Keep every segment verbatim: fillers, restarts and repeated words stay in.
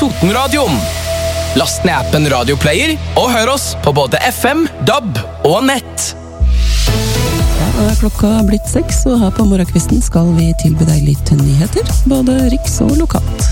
Totenradioen. Last ned appen Radioplayer og hør oss på både F M, D A B og nett. Da er klokka blitt seks, og her på morgenkvisten skal vi tilby deg litt nyheter, både riks og lokalt.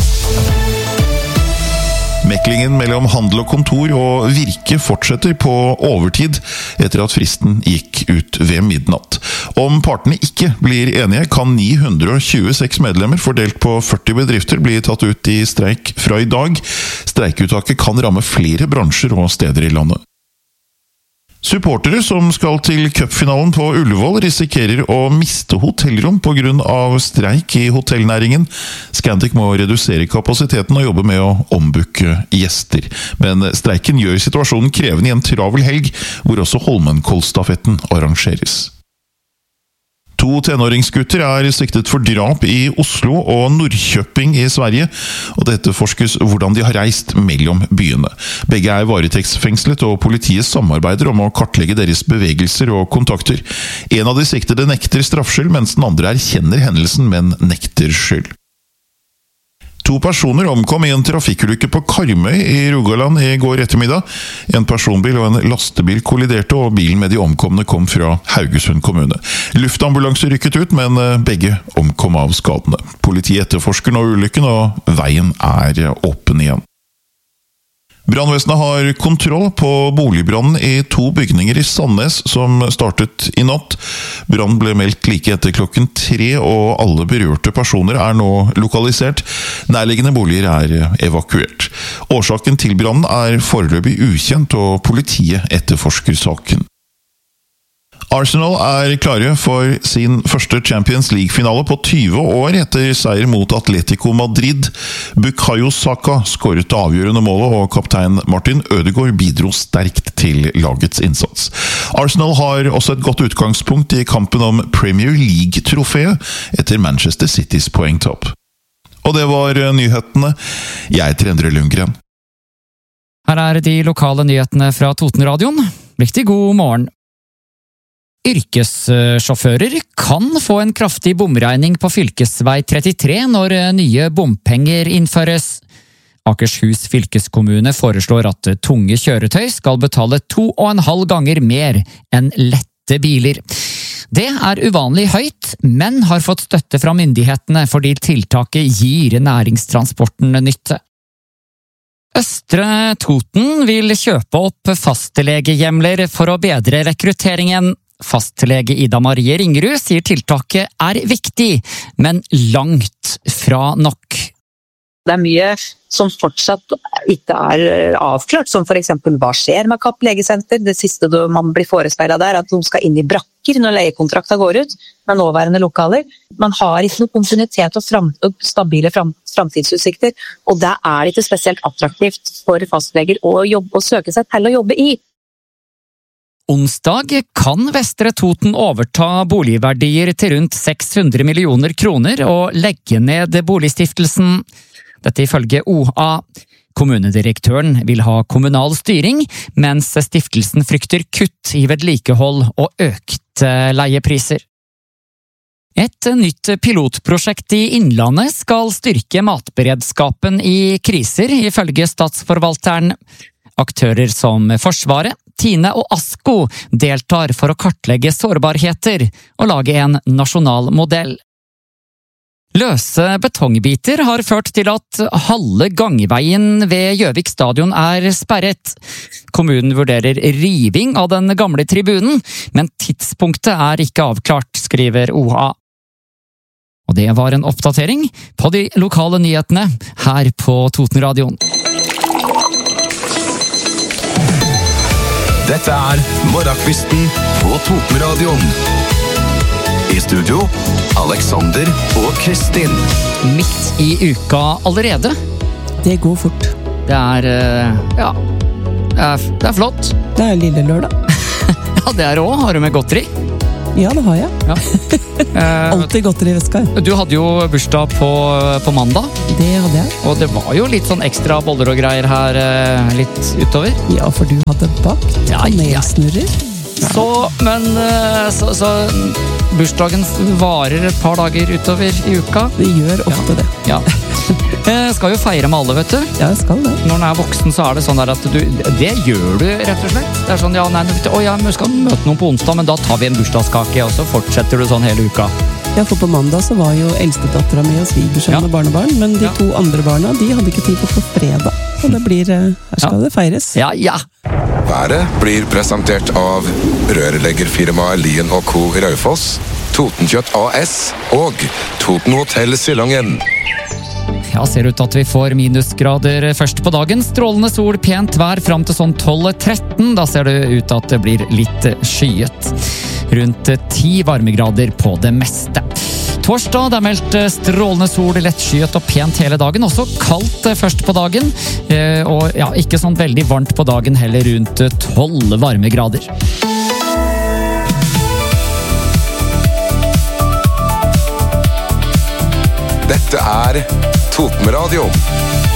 Meklingen mellom handel og kontor og virke fortsetter på overtid etter at fristen gikk ut ved midnatt. Om partene ikke blir enige, kan ni hundre tjueseks medlemmer fordelt på førti bedrifter bli tatt ut i streik fra i dag. Streikuttaket kan ramme flere bransjer og steder i landet. Supportere som skal til cupfinalen på Ullevål risikerer å miste hotellrom på grunn av streik i hotellnæringen. Scandic må redusere kapasiteten og jobbe med å ombooke gjester. Men streiken gjør situasjonen krevende i en travel helg, hvor også Holmenkollstafetten arrangeres. To tenåringsgutter er siktet for drap i Oslo og Norrköping i Sverige, og det etterforskes hvordan de har reist mellom byene. Begge er varetektsfengslet, og politiet samarbeider om å kartlegge deres bevegelser og kontakter. En av de siktede nekter straffskyld, mens den andre erkjenner hendelsen, men nekter skyld. To personer omkom i en trafikkulykke på Karmøy i Rogaland i går ettermiddag. En personbil og en lastebil kolliderte, og bilen med de omkomne kom fra Haugesund kommune. Luftambulanse rykket ut, men begge omkom av skadene. Politiet etterforsker nå ulykken, og veien er åpen igjen. Brannvesenet har kontroll på boligbrannen i to bygninger i Sandnes som startet i natt. Brannen ble meldt like etter klokken tre, og alle berørte personer er nå lokalisert. Nærliggende boliger er evakuert. Årsaken til brannen er foreløpig ukjent, og politiet etterforsker saken. Arsenal er klare for sin første Champions League-finale på tyve år etter seier mot Atletico Madrid. Bukayo Saka skåret det avgjørende målet, og kaptein Martin Ødegaard bidro sterkt til lagets innsats. Arsenal har også et godt utgangspunkt i kampen om Premier League-trofeet etter Manchester Citys poengtopp. Og det var nyhetene. Jeg heter Endre Lundgren. Her er de lokale nyhetene fra Totenradioen. Riktig god morgen. Yrkessjåfører kan få en kraftig bomregning på fylkesvei trettitre når nye bompenger innføres. Akershus fylkeskommune foreslår at tunge kjøretøy skal betale to og en halv ganger mer enn lette biler. Det er uvanlig høyt, men har fått støtte fra myndighetene fordi tiltaket gir næringstransporten nytte. Østre Toten vil kjøpe opp fastlegehjemler for å bedre rekrutteringen. Fastlege Ida Marie Ringerud sier tiltaket er viktig, men langt fra nok. Det er mye som fortsatt ikke er avklart, som for eksempel hva skjer med Kapp legesenter. Det siste man blir forespeilet der er at de skal inn i brakker når leiekontrakten går ut, med nåværende lokaler. Man har ikke noe kontinuitet og, fram, og stabile fram, framtidsutsikter, og det er ikke spesielt attraktivt for fastleger å, jobbe, å søke seg til å jobbe i. Onsdag kan Vestre Toten overta boligverdier til rundt seks hundre millioner kroner og legge ned boligstiftelsen. Dette ifølge O A. Kommunedirektøren vil ha kommunal styring, mens stiftelsen frykter kutt i vedlikehold og økte leiepriser. Et nytt pilotprosjekt i Innlandet skal styrke matberedskapen i kriser, ifølge statsforvalteren. Aktører som Forsvaret, Tine og Asko deltar for å kartlegge sårbarheter og lage en nasjonal modell. Løse betongbiter har ført til at halve gangveien ved Gjøvik stadion er sperret. Kommunen vurderer riving av den gamle tribunen, men tidspunktet er ikke avklart, skriver O A. Og det var en oppdatering på de lokale nyhetene her på Totenradioen. Dette er Morgenkvisten på Totenradioen. I studio, Alexander og Kristin. Midt i uka allerede. Det går fort. Det er, ja, det er, det er flott. Det er lille lørdag. Ja, det er også. Har du med godteri? Ja, det har jeg. Ja. Alltid godteri i veska. Du hadde jo bursdag på, på mandag. Det hadde jeg. Og det var jo litt sånn ekstra boller og greier her litt utover. Ja, for du hadde bakt ja, kanelsnurrer. Ja. Så, men så, så bursdagen varer et par dager utover i uka. Det gjør ofte ja. det. Ja. Eh, skal jo feire med alle, vet du. Ja, jeg skal det. Når den er voksen, så er det sånn der at du, det gjør du, rett og slett. Det er sånn, ja, nei, å, ja, vi skal møte noen på onsdag, men da tar vi en bursdagskake, og så fortsetter du sånn hele uka. Ja, for på mandag så var jo eldstedatteren min og svigersønn Ja. og barnebarn, men de Ja. to andre barna, de hadde ikke tid på på fredag. Og det blir, eh, her skal Ja. det feires. Ja, ja. Været blir presentert av rørleggerfirmaet Lien og Co. Raufoss, Totenkjøtt A S og Toten Hotel Silangen. Ja, ser ut at vi får minusgrader først på dagen. Strålende sol, pent vær fram til sånn tolv tretten. Da ser det ut at det blir litt skyet. Rundt ti varmegrader på det meste. Torsdag det er meldt strålende sol, lettskyet og pent hele dagen. Også kaldt først på dagen. Eh, og ja, ikke sånn veldig varmt på dagen heller, rundt tolv varmegrader. Dette er Totenradio.